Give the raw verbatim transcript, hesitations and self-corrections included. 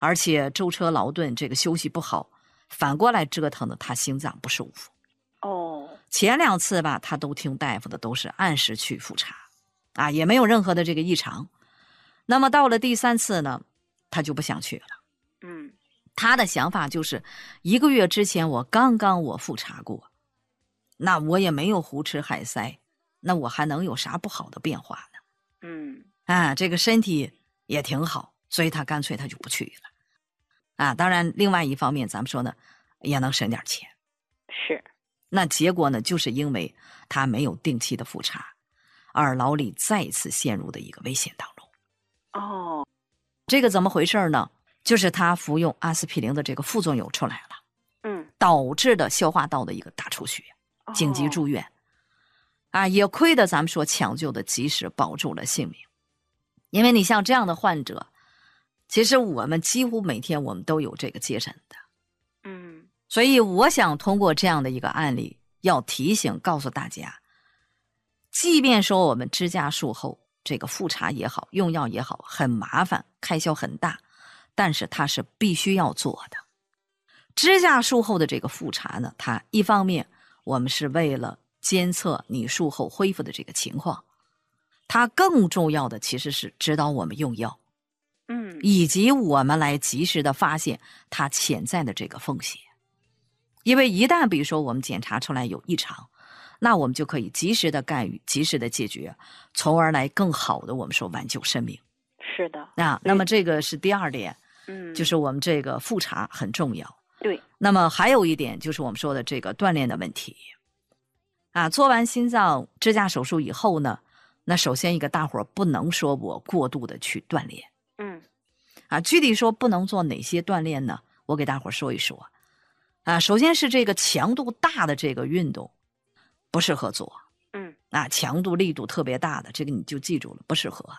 而且舟车劳顿，这个休息不好，反过来折腾的他心脏不舒服。 哦， 前两次吧，他都听大夫的，都是按时去复查，啊，也没有任何的这个异常。那么到了第三次呢，他就不想去了。 嗯， 他的想法就是一个月之前我刚刚我复查过，那我也没有胡吃海塞，那我还能有啥不好的变化呢？ 嗯， 啊，这个身体也挺好，所以他干脆他就不去了。啊，当然另外一方面咱们说呢，也能省点钱。 是。 那结果呢，就是因为他没有定期的复查，而老李再次陷入的一个危险当中。 哦， 这个怎么回事呢？就是他服用阿司匹林的这个副作用出来了， 嗯， 导致的消化道的一个大出血，紧急住院。 哦、 啊，也亏得咱们说抢救的及时，保住了性命。因为你像这样的患者，其实我们几乎每天我们都有这个接诊的。 嗯， 所以我想通过这样的一个案例，要提醒告诉大家，即便说我们支架术后这个复查也好，用药也好，很麻烦，开销很大，但是它是必须要做的。支架术后的这个复查呢，它一方面我们是为了监测你术后恢复的这个情况，它更重要的其实是指导我们用药， 嗯， 以及我们来及时的发现它潜在的这个风险。因为一旦比如说我们检查出来有异常，那我们就可以及时的干预，及时的解决，从而来更好的我们说挽救生命。 是的。 啊，那么这个是第二点， 嗯， 就是我们这个复查很重要。 对。 那么还有一点就是我们说的这个锻炼的问题。啊，做完心脏支架手术以后呢，那首先一个大伙儿不能说我过度的去锻炼。 嗯。 啊，具体说不能做哪些锻炼呢？我给大伙儿说一说。啊，首先是这个强度大的这个运动不适合做。 嗯。 啊，强度力度特别大的这个你就记住了，不适合。